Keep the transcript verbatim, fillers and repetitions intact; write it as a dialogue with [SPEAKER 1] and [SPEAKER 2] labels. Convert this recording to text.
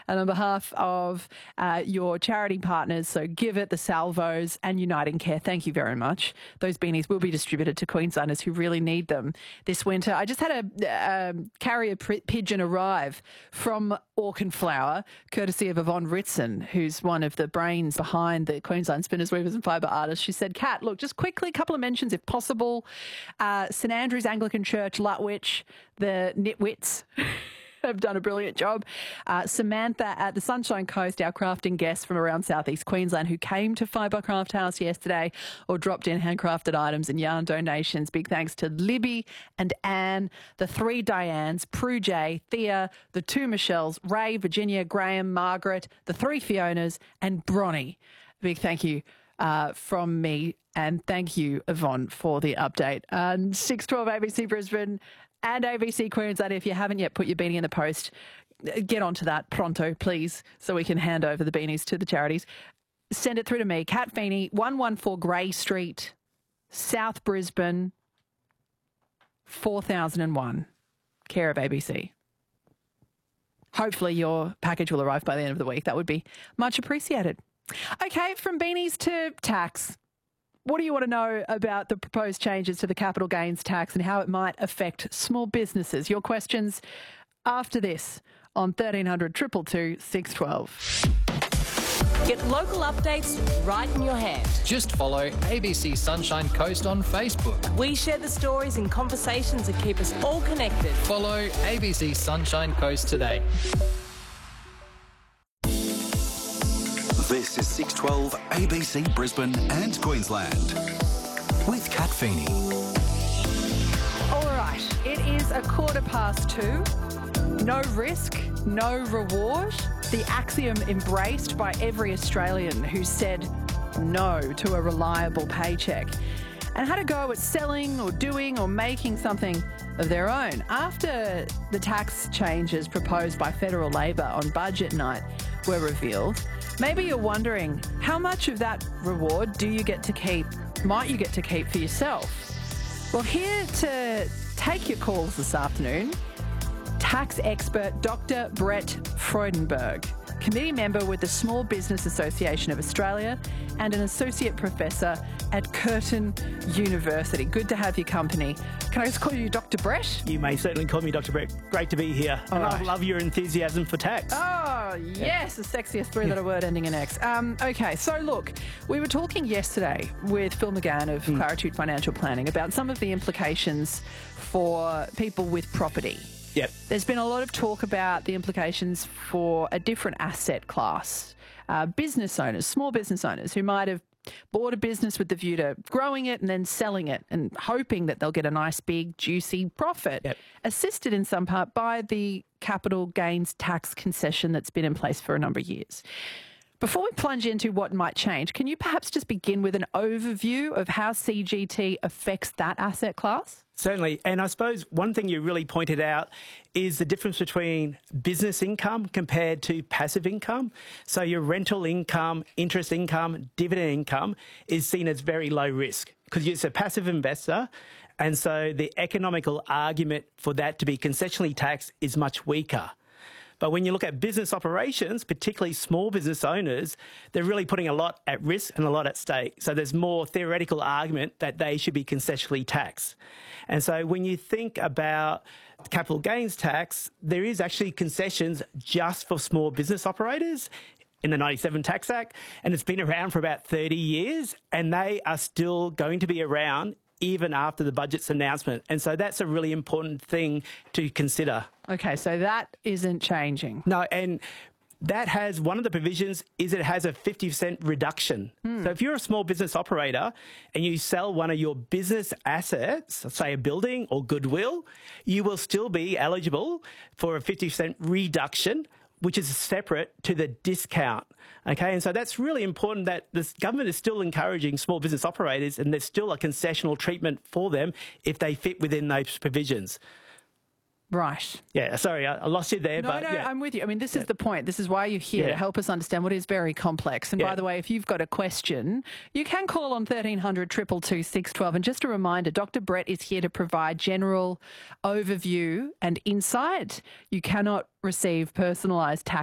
[SPEAKER 1] And on behalf of uh, your charity partners, so Give It, the Salvos and Uniting Care, thank you very much. Those beanies will be distributed to Queenslanders who really need them this winter. I just had a um, carrier pigeon arrive from Auchenflower, courtesy of Yvonne Ritson, who's one of the brains behind the Queensland Spinners, Weavers and Fibre Artists. She said, Kat, look, just quickly, a couple of mentions if possible. Uh, St Andrew's Anglican Church, Lutwyche, the Nitwits have done a brilliant job. Uh, Samantha at the Sunshine Coast, our crafting guest from around southeast Queensland, who came to Fibre Craft House yesterday or dropped in handcrafted items and yarn donations. Big thanks to Libby and Anne, the three Dianes, Prue J, Thea, the two Michelles, Ray, Virginia, Graham, Margaret, the three Fionas and Bronnie. Big thank you uh, from me, and thank you, Yvonne, for the update. And six twelve A B C Brisbane and A B C Queensland, if you haven't yet put your beanie in the post, get onto that pronto, please, so we can hand over the beanies to the charities. Send it through to me, Kat Feeney, one fourteen Grey Street, South Brisbane, four thousand one, care of A B C. Hopefully your package will arrive by the end of the week. That would be much appreciated. Okay, from beanies to tax. What do you want to know about the proposed changes to the capital gains tax and how it might affect small businesses? Your questions after this on thirteen hundred, two two two, six one two.
[SPEAKER 2] Get local updates right in your hand.
[SPEAKER 3] Just follow A B C Sunshine Coast on Facebook.
[SPEAKER 2] We share the stories and conversations that keep us all connected.
[SPEAKER 3] Follow A B C Sunshine Coast today.
[SPEAKER 4] This is six twelve A B C Brisbane and Queensland with Kat Feeney.
[SPEAKER 1] All right, it is a quarter past two. No risk, no reward. The axiom embraced by every Australian who said no to a reliable paycheck and had a go at selling or doing or making something of their own. After the tax changes proposed by federal Labor on budget night were revealed, maybe you're wondering, how much of that reward do you get to keep, might you get to keep for yourself? Well, here to take your calls this afternoon, tax expert Doctor Brett Freudenberg, committee member with the Small Business Association of Australia and an associate professor at Curtin University. Good to have your company. Can I just call you Doctor Brett?
[SPEAKER 5] You may certainly call me Doctor Brett. Great to be here.
[SPEAKER 1] All
[SPEAKER 5] and
[SPEAKER 1] right.
[SPEAKER 5] I love your enthusiasm for tax.
[SPEAKER 1] Oh, yes, the sexiest three-letter word ending in X. Um, okay, so look, we were talking yesterday with Phil McGann of mm. Claritude Financial Planning about some of the implications for people with property.
[SPEAKER 5] Yep.
[SPEAKER 1] There's been a lot of talk about the implications for a different asset class. Uh, business owners, small business owners who might have bought a business with the view to growing it and then selling it and hoping that they'll get a nice big juicy profit,
[SPEAKER 5] yep.
[SPEAKER 1] assisted in some part by the capital gains tax concession that's been in place for a number of years. Before we plunge into what might change, can you perhaps just begin with an overview of how C G T affects that asset class?
[SPEAKER 5] Certainly. And I suppose one thing you really pointed out is the difference between business income compared to passive income. So your rental income, interest income, dividend income is seen as very low risk because it's a passive investor. And so the economical argument for that to be concessionally taxed is much weaker. But when you look at business operations, particularly small business owners, they're really putting a lot at risk and a lot at stake. So there's more theoretical argument that they should be concessionally taxed. And so when you think about capital gains tax, there is actually concessions just for small business operators in the ninety-seven Tax Act, and it's been around for about thirty years, and they are still going to be around even after the budget's announcement. And so that's a really important thing to consider.
[SPEAKER 1] Okay, so that isn't changing.
[SPEAKER 5] No, and that has, one of the provisions is it has a fifty percent reduction. Hmm. So if you're a small business operator and you sell one of your business assets, say a building or goodwill, you will still be eligible for a fifty percent reduction, which is separate to the discount. Okay, and so that's really important that the government is still encouraging small business operators and there's still a concessional treatment for them if they fit within those provisions.
[SPEAKER 1] Right.
[SPEAKER 5] Yeah, sorry, I lost you there.
[SPEAKER 1] No,
[SPEAKER 5] but
[SPEAKER 1] no,
[SPEAKER 5] yeah.
[SPEAKER 1] I'm with you. I mean, this is the point. This is why you're here,
[SPEAKER 5] Yeah.
[SPEAKER 1] to help us understand what is very complex. And
[SPEAKER 5] Yeah.
[SPEAKER 1] by the way, if you've got a question, you can call on thirteen hundred, two two two, six one two. And just a reminder, Doctor Brett is here to provide general overview and insight. You cannot receive personalised tax